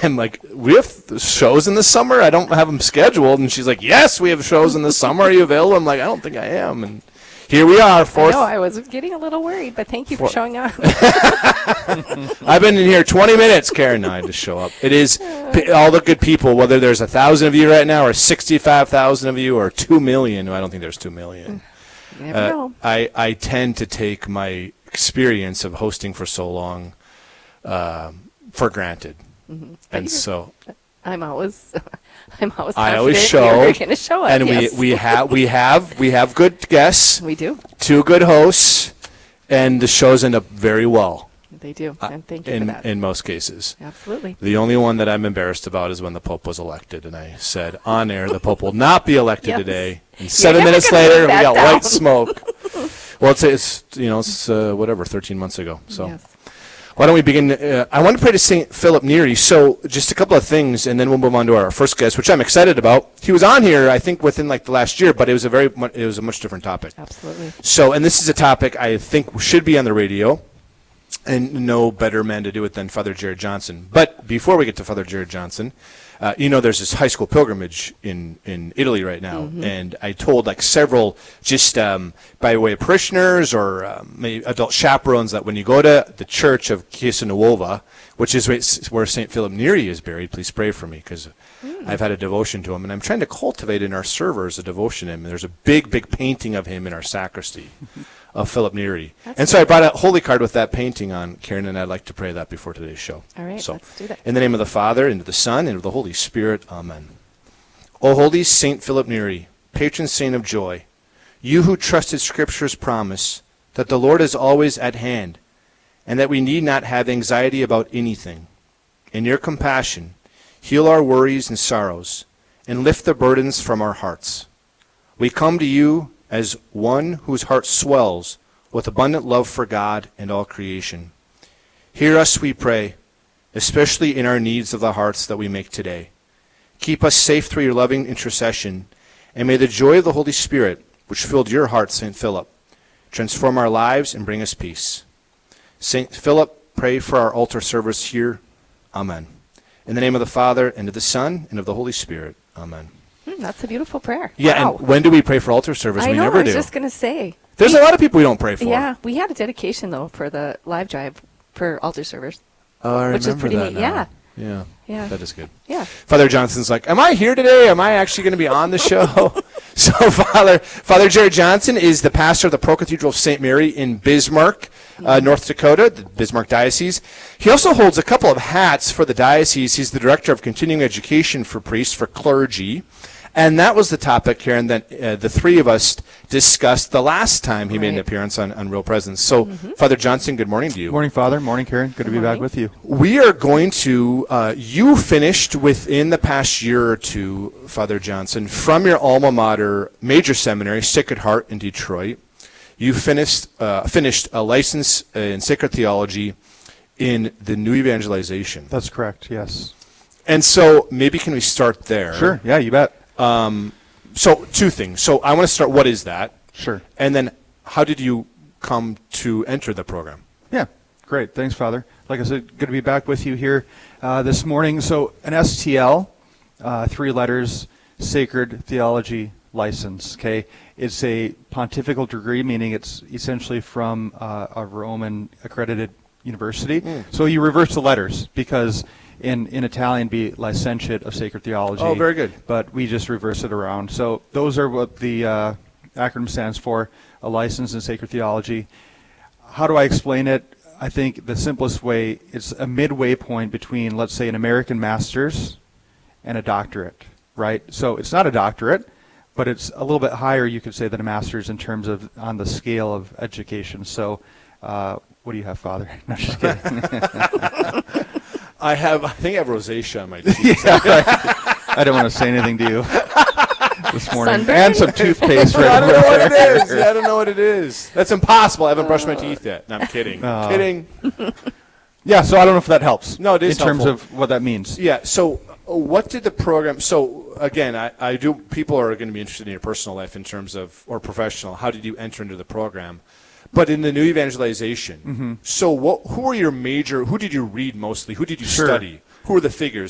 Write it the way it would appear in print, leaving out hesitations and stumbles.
I'm like, we have shows in the summer? I don't have them scheduled. And she's like, yes, we have shows in the summer. Are you available? I'm like, I don't think I am. And here we are. I know, I was getting a little worried, but thank you for showing up. I've been in here 20 minutes, Karen. No, I just show up. It is all the good people, whether there's 1,000 of you right now or 65,000 of you or 2 million. I don't think there's 2 million. You never know. I tend to take my experience of hosting for so long for granted. Mm-hmm. And so I'm always confident I always show, you're going to show up. and yes. we have good guests. We do. 2 good hosts, and the shows end up very well. They do, and thank you for that. In most cases. Absolutely. The only one that I'm embarrassed about is when the Pope was elected, and I said on air the Pope will not be elected Yes. today. And 7 minutes never gonna later, live we that got down. white smoke. Well, it's whatever, 13 months ago. So. Yes. Why don't we begin? I want to pray to St. Philip Neri. So just a couple of things, and then we'll move on to our first guest, which I'm excited about. He was on here, I think, within like the last year, but it was a much different topic. Absolutely. So, and this is a topic I think should be on the radio, and no better man to do it than Father Jared Johnson. But before we get to Father Jared Johnson, there's this high school pilgrimage in Italy right now, and I told like several just by way of parishioners or maybe adult chaperones that when you go to the church of Chiesa Nuova, which is where St. Philip Neri is buried, please pray for me because I've had a devotion to him, and I'm trying to cultivate in our servers a devotion to him. And there's a big painting of him in our sacristy. Of Philip Neri. And so I brought a holy card with that painting on, Karen, and I'd like to pray that before today's show. All right, so, let's do that. In the name of the Father, and of the Son, and of the Holy Spirit, amen. O holy Saint Philip Neri, patron saint of joy, you who trusted Scripture's promise that the Lord is always at hand, and that we need not have anxiety about anything. In your compassion, heal our worries and sorrows, and lift the burdens from our hearts. We come to you as one whose heart swells with abundant love for God and all creation. Hear us, we pray, especially in our needs of the hearts that we make today. Keep us safe through your loving intercession, and may the joy of the Holy Spirit, which filled your heart, St. Philip, transform our lives and bring us peace. St. Philip, pray for our altar service here. Amen. In the name of the Father, and of the Son, and of the Holy Spirit. Amen. That's a beautiful prayer. Yeah, Wow. And when do we pray for altar service? I We know, never I was do. just going to say. There's a lot of people we don't pray for. Yeah, we had a dedication, though, for the live drive for altar servers. Oh, I Which is remember pretty that neat. now. Yeah. Yeah. That is good. Yeah. Father Johnson's like, am I here today? Am I actually going to be on the show? So Father Jared Johnson is the pastor of the Pro-Cathedral of St. Mary in Bismarck, North Dakota, the Bismarck Diocese. He also holds a couple of hats for the diocese. He's the director of continuing education for priests, for clergy. And that was the topic, Karen, that the three of us discussed the last time he made an appearance on Real Presence. So, Father Johnson, good morning to you. Morning, Father. Morning, Karen. Good to be back with you. We are going to, you finished within the past year or two, Father Johnson, from your alma mater, major seminary, Sacred Heart in Detroit. You finished a license in sacred theology in the New Evangelization. That's correct, yes. And so maybe can we start there? Sure, yeah, you bet. So 2 things. So I want to start, what is that? Sure. And then how did you come to enter the program? Yeah, great. Thanks, Father. Like I said, good to be back with you here this morning. So an STL, 3 letters, Sacred Theology License, okay? It's a pontifical degree, meaning it's essentially from a Roman accredited university. So you reverse the letters because in Italian be licentiate of sacred theology. Oh, very good. But we just reverse it around. So those are what the acronym stands for, a license in sacred theology. How do I explain it? I think the simplest way, it's a midway point between, let's say, an American master's and a doctorate, right? So it's not a doctorate, but it's a little bit higher, you could say, than a master's in terms of on the scale of education. So what do you have, Father? No, just kidding. I think I have rosacea on my teeth. Yeah, right. I don't want to say anything to you this morning. Sunburn? And some toothpaste right I don't know what it there. is. I don't know what it is. That's impossible. I haven't brushed my teeth yet. No, I'm kidding. Kidding. Yeah, so I don't know if that helps. No, it is in terms helpful. of what that means. Yeah, so what did the program, so again, I do, people are going to be interested in your personal life in terms of, or professional, how did you enter into the program? But in the New Evangelization, so who were your major, who did you read mostly? Who did you Sure. study? Who were the figures